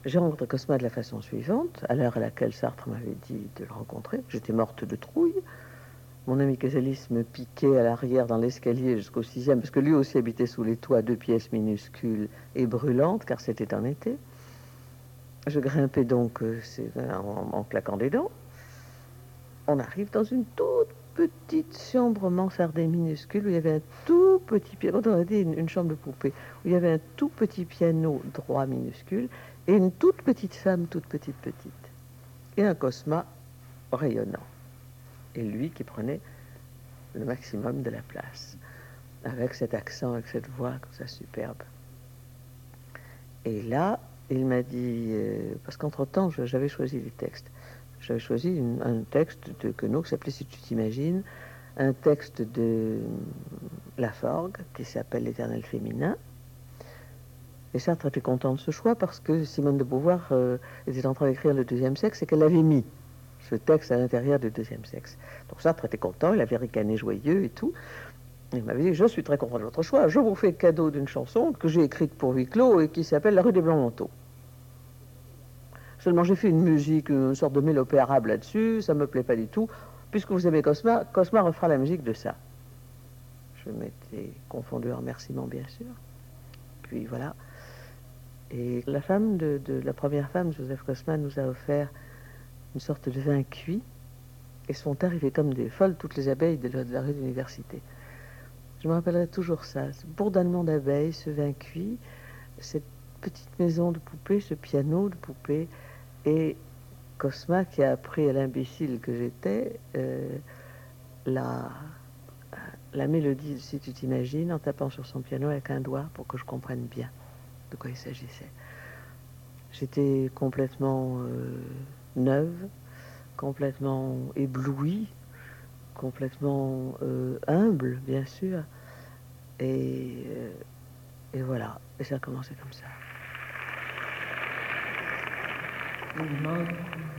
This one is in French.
J'ai rencontré Cosma de la façon suivante, à l'heure à laquelle Sartre m'avait dit de le rencontrer. J'étais morte de trouille. Mon ami Casalis me piquait à l'arrière dans l'escalier jusqu'au 6e, parce que lui aussi habitait sous les toits, 2 pièces minuscules et brûlantes, car c'était en été. Je grimpais donc en claquant des dents. On arrive dans une toute petite chambre mansardée minuscule où il y avait un tout petit piano, on a dit une chambre de poupée, où il y avait un tout petit piano droit minuscule et une toute petite femme toute petite et un Cosma rayonnant. Et lui qui prenait le maximum de la place, avec cet accent, avec cette voix comme ça superbe. Et là, il m'a dit, parce qu'entre-temps, j'avais choisi les textes. J'avais choisi un texte de Queneau qui s'appelait Si tu t'imagines, un texte de Laforgue qui s'appelle L'Éternel féminin. Et Sartre était content de ce choix parce que Simone de Beauvoir était en train d'écrire Le deuxième sexe et qu'elle avait mis ce texte à l'intérieur du deuxième sexe. Donc Sartre était content, il avait ricané joyeux et tout. Il m'avait dit, je suis très content de votre choix, je vous fais cadeau d'une chanson que j'ai écrite pour huis clos et qui s'appelle La rue des Blancs-Manteaux. Seulement j'ai fait une musique, une sorte de mélopée arabe là-dessus, ça ne me plaît pas du tout. Puisque vous aimez Cosma, Cosma refera la musique de ça. Je m'étais confondu en remerciements, bien sûr. Puis voilà. Et la femme la première femme, Joseph Cosma, nous a offert une sorte de vin cuit. Et sont arrivées comme des folles toutes les abeilles de la rue de l'université. Je me rappellerai toujours ça. Ce bourdonnement d'abeilles, ce vin cuit, cette petite maison de poupée, ce piano de poupée, et Cosma qui a appris à l'imbécile que j'étais la, la mélodie, si tu t'imagines, en tapant sur son piano avec un doigt pour que je comprenne bien de quoi il s'agissait. J'étais complètement neuve, complètement éblouie, complètement humble, bien sûr. Et, et voilà, et ça a commencé comme ça.